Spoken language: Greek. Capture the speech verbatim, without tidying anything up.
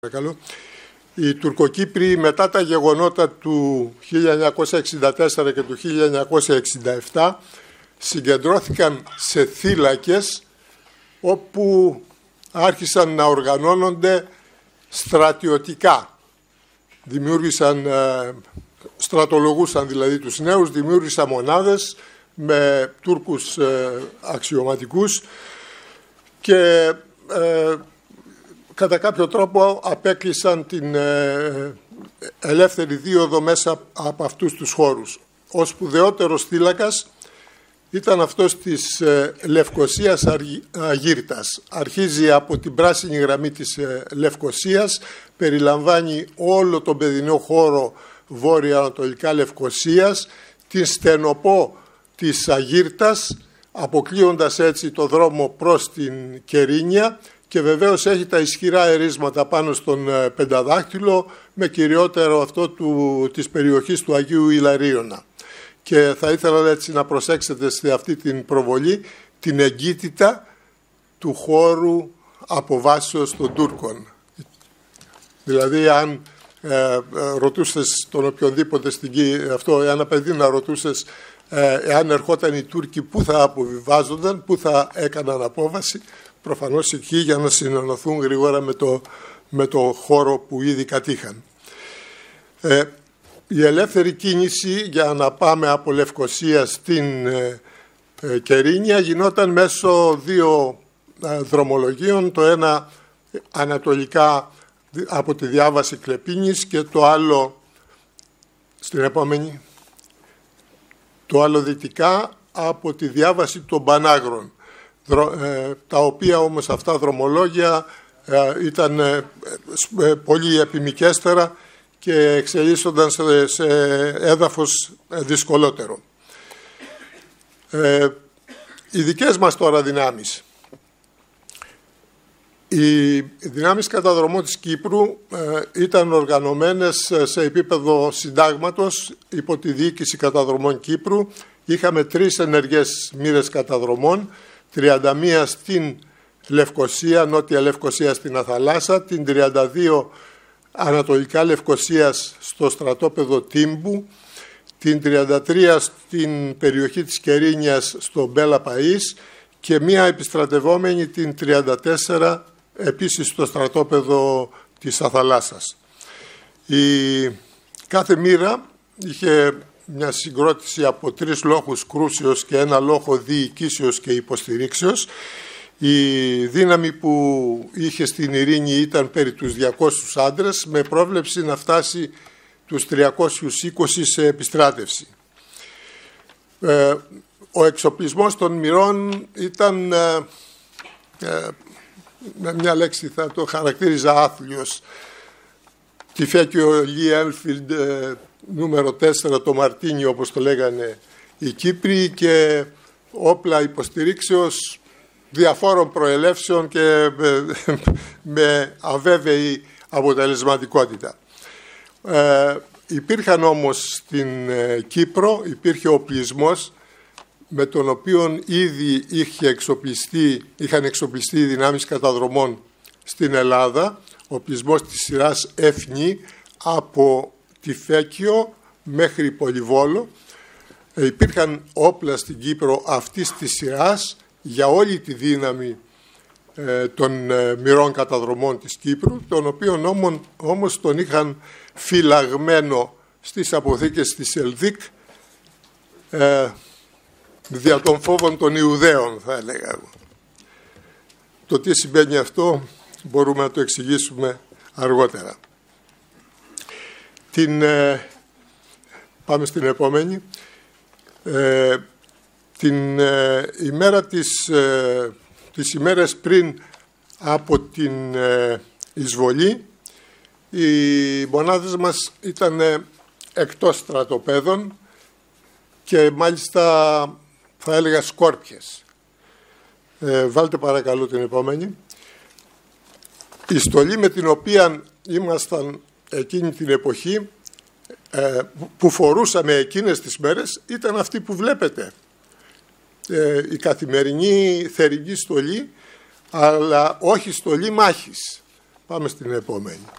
Παρακαλώ. Οι Τουρκοκύπριοι μετά τα γεγονότα του χίλια εννιακόσια εξήντα τέσσερα και του χίλια εννιακόσια εξήντα επτά συγκεντρώθηκαν σε θύλακες όπου άρχισαν να οργανώνονται στρατιωτικά. Δημιούργησαν, στρατολογούσαν δηλαδή τους νέους, δημιούργησαν μονάδες με Τούρκους αξιωματικούς και ε, κατά κάποιο τρόπο απέκλεισαν την ε, ελεύθερη δίωδο μέσα από αυτούς τους χώρους. Ο σπουδαιότερος θύλακας ήταν αυτός της ε, Λευκωσίας Αγύρτας. Αρχίζει από την πράσινη γραμμή της ε, Λευκωσίας, περιλαμβάνει όλο τον παιδινό χώρο βόρεια-ανατολικά Λευκωσίας, την στενοπό της Αγύρτας, αποκλείοντας έτσι το δρόμο προς την Κερίνια, και βεβαίως έχει τα ισχυρά ερίσματα πάνω στον Πενταδάχτυλο, με κυριότερο αυτό του, της περιοχής του Αγίου Ιλαρίωνα. Και θα ήθελα έτσι να προσέξετε σε αυτή την προβολή την εγκύτητα του χώρου αποβάσεως των Τούρκων. Δηλαδή αν ε, ρωτούσες τον οποιονδήποτε στην αυτό, ένα παιδί να ρωτούσες ε, εάν ερχόταν οι Τούρκοι πού θα αποβιβάζονταν, πού θα έκαναν απόβαση, προφανώς εκεί για να συνενωθούν γρήγορα με το, με το χώρο που ήδη κατήχαν. Ε, η ελεύθερη κίνηση για να πάμε από Λευκωσία στην ε, ε, Κερίνια γινόταν μέσω δύο ε, δρομολογίων, το ένα ανατολικά από τη διάβαση Κλεπίνης και το άλλο στην επόμενη, το άλλο δυτικά από τη διάβαση των Πανάγρων, τα οποία όμως αυτά δρομολόγια ήταν πολύ επιμικέστερα και εξελίσσονταν σε, σε έδαφος δυσκολότερο. Ε, οι δικές μας τώρα δυνάμεις. Οι δυνάμεις καταδρομών της Κύπρου ε, ήταν οργανωμένες σε επίπεδο συντάγματος υπό τη διοίκηση καταδρομών Κύπρου. Είχαμε τρεις ενεργές μοίρες καταδρομών, τριάντα μία στην Λευκωσία, νότια Λευκωσία στην Αθαλάσσα, την τριάντα δύο ανατολικά Λευκωσίας στο στρατόπεδο Τύμπου, την τριάντα τρία στην περιοχή της Κερίνιας στο Μπέλα Παΐς και μία επιστρατευόμενη την τριάντα τέσσερα επίσης στο στρατόπεδο της Αθαλάσσας. Η κάθε μοίρα είχε μια συγκρότηση από τρεις λόχους κρούσεως και ένα λόχο διοικήσεως και υποστηρίξεως. Η δύναμη που είχε στην Ειρήνη ήταν περί τους διακόσιους άντρες, με πρόβλεψη να φτάσει τους τριακόσιους είκοσι σε επιστράτευση. Ε, ο εξοπλισμός των μοιρών ήταν, ε, ε, με μια λέξη θα το χαρακτήριζα άθλιος. Τυφέκιο Λί Ένφιλντ ε, νούμερο τέσσερα, το Μαρτίνι όπως το λέγανε οι Κύπροι, και όπλα υποστηρίξεως διαφόρων προελεύσεων και με, με αβέβαιη αποτελεσματικότητα. Ε, υπήρχαν όμως στην ε, Κύπρο, υπήρχε οπλισμός με τον οποίο ήδη είχε εξοπλιστεί, είχαν εξοπλιστεί οι δυνάμεις καταδρομών στην Ελλάδα, οπλισμός της σειράς Εφνή από Τυφέκιο μέχρι Πολυβόλο. Ε, υπήρχαν όπλα στην Κύπρο αυτής της σειράς για όλη τη δύναμη ε, των ε, μοιρών καταδρομών της Κύπρου, τον οποίον όμως, όμως τον είχαν φυλαγμένο στις αποθήκες της Ελδίκ ε, δια των φόβων των Ιουδαίων, θα έλεγα. Το τι συμβαίνει αυτό μπορούμε να το εξηγήσουμε αργότερα. Την, ε, πάμε στην επόμενη. Ε, την ε, ημέρα της, ε, τις ημέρες πριν από την ε, εισβολή, οι μονάδες μας ήταν ε, εκτός στρατοπέδων και μάλιστα θα έλεγα σκόρπιες. Ε, βάλτε παρακαλώ την επόμενη. Η στολή με την οποία ήμασταν εκείνη την εποχή, ε, που φορούσαμε εκείνες τις μέρες, ήταν αυτή που βλέπετε. Ε, η καθημερινή θερινή στολή, αλλά όχι στολή μάχης. Πάμε στην επόμενη.